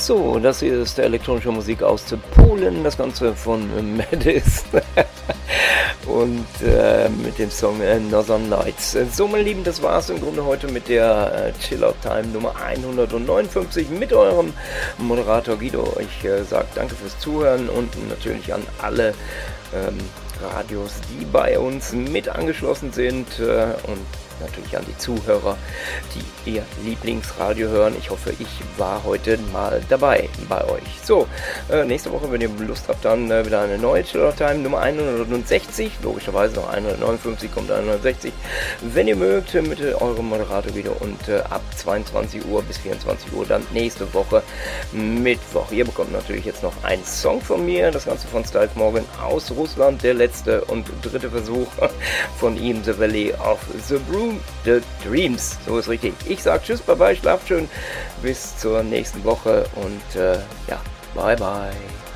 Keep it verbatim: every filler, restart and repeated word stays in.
So, das hier ist elektronische Musik aus Polen, das Ganze von Madis und äh, mit dem Song äh, Northern Lights. So, meine Lieben, das war's im Grunde heute mit der äh, Chill-Out Time Nummer hundertneunundfünfzig mit eurem Moderator Guido. Ich äh, sage danke fürs Zuhören und natürlich an alle ähm, Radios, die bei uns mit angeschlossen sind äh, und natürlich an die Zuhörer, die ihr Lieblingsradio hören. Ich hoffe, ich war heute mal dabei bei euch. So, äh, nächste Woche, wenn ihr Lust habt, dann äh, wieder eine neue Chill-Out Time Nummer hundertsechzig. Logischerweise noch hundertneunundfünfzig kommt hundertsechzig. Wenn ihr mögt, mit eurem Moderator wieder und äh, ab zweiundzwanzig Uhr bis vierundzwanzig Uhr dann nächste Woche Mittwoch. Ihr bekommt natürlich jetzt noch einen Song von mir, das Ganze von Steve Morgan aus Russland, der letzte und dritte Versuch von ihm, The Valley of the Broom. The Dreams, so ist richtig. Ich sag tschüss, bye bye, schlaft schön, bis zur nächsten Woche und äh, ja, bye bye.